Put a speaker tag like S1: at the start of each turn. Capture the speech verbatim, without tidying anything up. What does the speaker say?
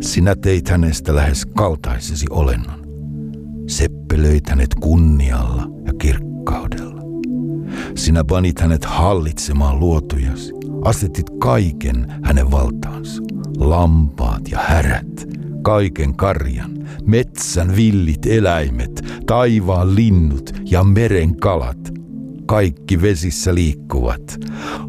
S1: Sinä teit hänestä lähes kaltaisesi olennon. Seppelöit hänet kunnialla ja kirkkaudella. Sinä panit hänet hallitsemaan luotujasi, asetit kaiken hänen valtaansa. Lampaat ja härät, kaiken karjan, metsän villit eläimet, taivaan linnut ja meren kalat, kaikki vesissä liikkuvat.